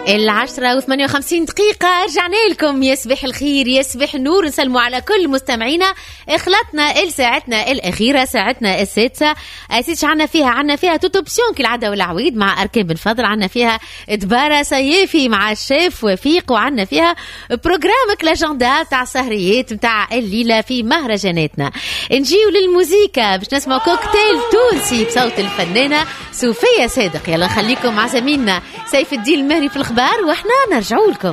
10:58 رجعنا لكم. يصبح الخير، يصبح النور، نسلموا على كل مستمعينا. اخلطنا لساعتنا الاخيره، ساعتنا السادسه. اسيتش عنا فيها توتوبسيون كالعاده والعويد مع اركان بن فضل، عنا فيها دباره سيافي مع الشيف وفيق، وعنا فيها بروجرامك لاجندا تاع سهريات تاع الليله في مهرجاناتنا. نجيو للموسيقى باش نسمع كوكتيل تونسي بصوت الفنانه صوفيا صادق. يلا نخليكم مع زميلنا سيف الدين المهري في الأخبار وإحنا نرجعوا لكم.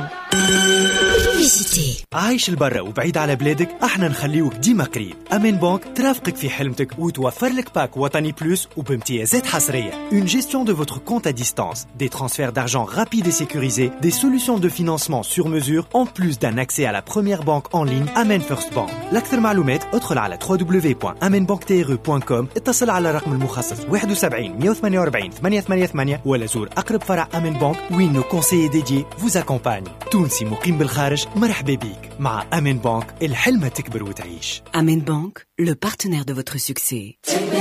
عايش البرة وبعيد على بلادك، احنا نخليوك ديما قريب. أمان بانك ترافقك في حلمتك وتوفر لك باك وطني بلوس وبامتيازات حصرية. Une gestion de votre compte à distance, des transferts d'argent rapides et sécurisés, des solutions de financement sur mesure, en plus d'un accès à la première banque en ligne Amen First Bank. لأكثر معلومات ادخل على www.amenbanktre.com، اتصل على الرقم المخصص 71 148 888 ولا زور أقرب فرع أمان بانك وين nos conseillers dédiés vous accompagnent. تونسي مقيم بالخارج، مرحبا بيك. مع أمين بانك الحلمة تكبر وتعيش. أمين بانك، le partenaire de votre succès.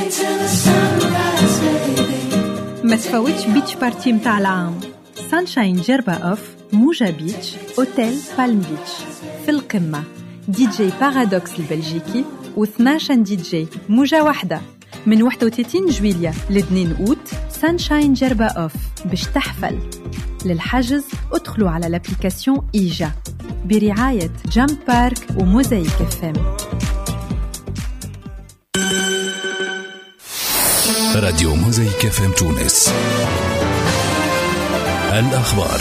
ما تفوتش بيتش بارتي متاع العام. سانشاين جربا أوف، موجة بيتش، أوتيل بالم بيتش. في القمة دي جي بارادوكس البلجيكي و12 دي جي، موجة واحدة. من 31 جويلية ل2 أوت، سانشاين جربا أوف باش تحفل. للحجز ادخلوا على الابليكاسيون إيجا برعاية جامب بارك وموزايك FM. راديو موزايك FM تونس. الأخبار.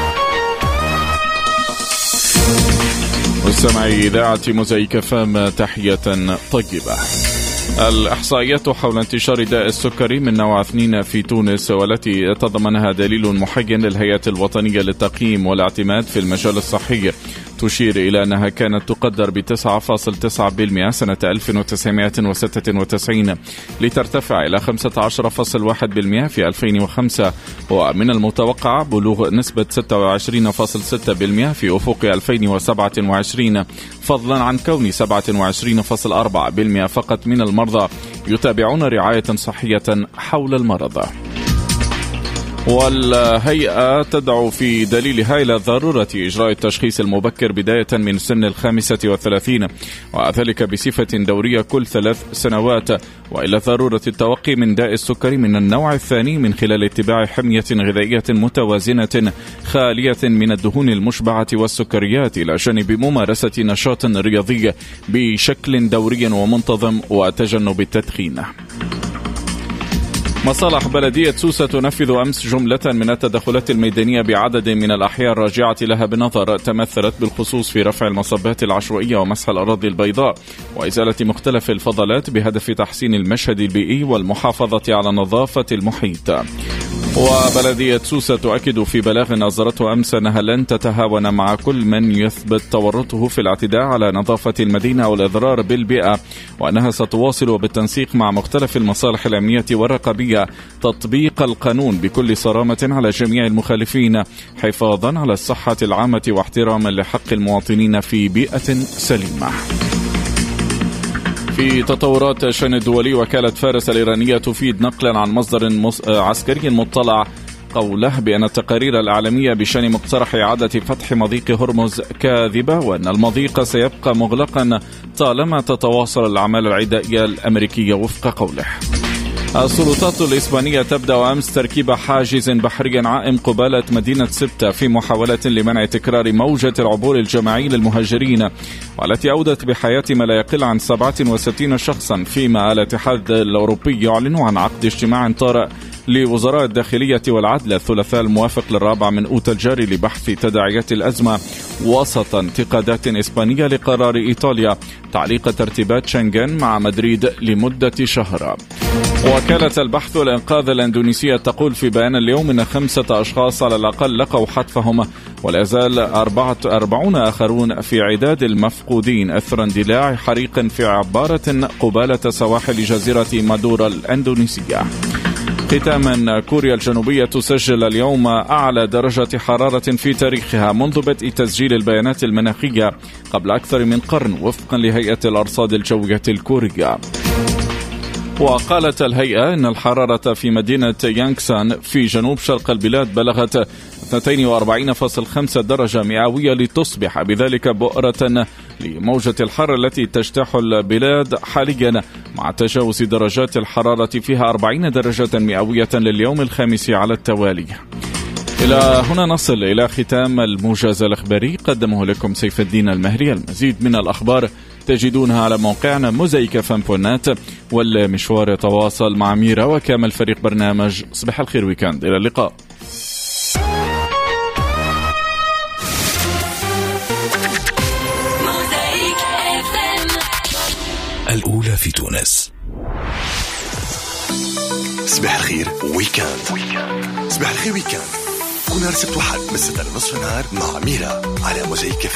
مستمعي إذاعة موزايك FM، تحية طيبة. الإحصائيات حول انتشار داء السكري من نوع 2 في تونس، والتي تضمنها دليل محين للهيئة الوطنية للتقييم والاعتماد في المجال الصحي، تشير إلى أنها كانت تقدر ب9.9% سنة 1996 لترتفع إلى 15.1% في 2005، ومن المتوقع بلوغ نسبة 26.6% في أفق 2027، فضلا عن كون 27.4% فقط من المرضى يتابعون رعاية صحية حول المرض. والهيئة تدعو في دليلها إلى ضرورة إجراء التشخيص المبكر بداية من سن 35، وذلك بصفة دورية كل 3 سنوات، وإلى ضرورة التوقي من داء السكري من النوع 2 من خلال اتباع حمية غذائية متوازنة خالية من الدهون المشبعة والسكريات، إلى جانب ممارسة نشاط رياضي بشكل دوري ومنتظم وتجنب التدخين. مصالح بلدية سوسة تنفذ أمس جملة من التدخلات الميدانية بعدد من الأحياء الراجعة لها بنظر، تمثلت بالخصوص في رفع المصبات العشوائية ومسح الأراضي البيضاء وإزالة مختلف الفضلات بهدف تحسين المشهد البيئي والمحافظة على نظافة المحيط. وبلدية سوسة تؤكد في بلاغ أصدرته أمس أنها لن تتهاون مع كل من يثبت تورطه في الاعتداء على نظافة المدينة والإضرار بالبيئة، وأنها ستواصل بالتنسيق مع مختلف المصالح الأمنية والرقابية تطبيق القانون بكل صرامة على جميع المخالفين، حفاظا على الصحة العامة واحتراما لحق المواطنين في بيئة سليمة. في تطورات الشأن الدولي، وكالة فارس الإيرانية تفيد نقلا عن مصدر عسكري مطلع قوله بأن التقارير الإعلامية بشأن مقترح إعادة فتح مضيق هرمز كاذبة، وأن المضيق سيبقى مغلقا طالما تتواصل الأعمال العدائية الأمريكية وفق قوله. السلطات الإسبانية تبدأ أمس تركيب حاجز بحري عائم قبالة مدينة سبتة في محاولة لمنع تكرار موجة العبور الجماعي للمهاجرين، والتي أودت بحياة ما لا يقل عن 67 شخصا، فيما الاتحاد الأوروبي يعلن عن عقد اجتماع طارئ لوزراء الداخلية والعدل الثلاثاء الموافق للرابع من أوت الجاري لبحث تداعيات الأزمة، وسط انتقادات إسبانية لقرار إيطاليا تعليق ترتيبات شنغن مع مدريد لمدة شهر. وكالة البحث والإنقاذ الإندونيسية تقول في بيان اليوم أن 5 أشخاص على الأقل لقوا حتفهم، ولا يزال 44 آخرون في عداد المفقودين أثر اندلاع حريق في عبارة قبالة سواحل جزيرة مادورا الإندونيسية. ختاما، كوريا الجنوبية تسجل اليوم أعلى درجة حرارة في تاريخها منذ بدء تسجيل البيانات المناخية قبل أكثر من قرن، وفقا لهيئة الأرصاد الجوية الكورية. وقالت الهيئة إن الحرارة في مدينة يانغسان في جنوب شرق البلاد بلغت 42.5 درجة مئوية لتصبح بذلك بؤرة لموجة الحر التي تجتاح البلاد حاليا، مع تجاوز درجات الحرارة فيها 40 درجة مئوية لليوم الخامس على التوالي. إلى هنا نصل إلى ختام الموجز الإخباري، قدمه لكم سيف الدين المهري. المزيد من الأخبار تجدونها على موقعنا mozaikfm.net، والمشوار يتواصل مع ميرا وكامل فريق برنامج صباح الخير ويكند. إلى اللقاء. الأولى في تونس. صباح الخير ويكند. صباح الخير ويكند كل نهار سبت وحد من 6 لنصف النهار مع ميرا على موزايك.